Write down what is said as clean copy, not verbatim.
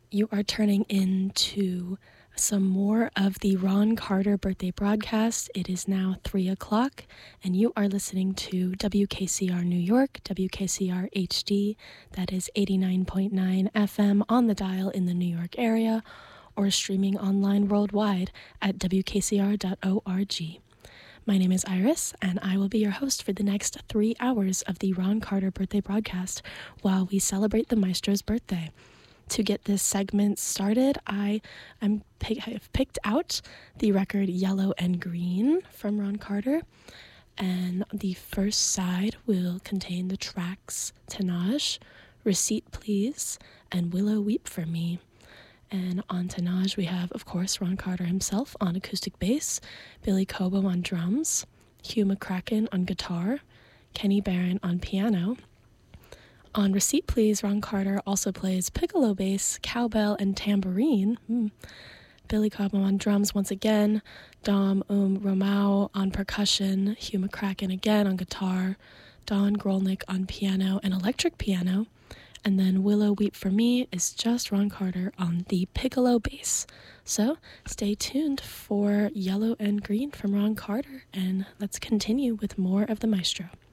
You are turning into some more of the Ron Carter birthday broadcast. It is now 3 o'clock, and you are listening to WKCR New York, WKCR HD, that is 89.9 FM on the dial in the New York area, or streaming online worldwide at WKCR.org. My name is Iris, and I will be your host for the next 3 hours of the Ron Carter birthday broadcast while we celebrate the maestro's birthday. To get this segment started, I have picked out the record Yellow and Green from Ron Carter, and the first side will contain the tracks Tenage, Receipt Please, and Willow Weep for Me. And on Tenage we have, of course, Ron Carter himself on acoustic bass, Billy Cobo on drums, Hugh McCracken on guitar, Kenny Barron on piano. On Receipt Please, Ron Carter also plays piccolo bass, cowbell, and tambourine. Billy Cobo on drums once again, Dom Romao on percussion, Hugh McCracken again on guitar, Don Grolnick on piano and electric piano, and then Willow Weep for Me is just Ron Carter on the piccolo bass. So stay tuned for Yellow and Green from Ron Carter, and let's continue with more of the maestro.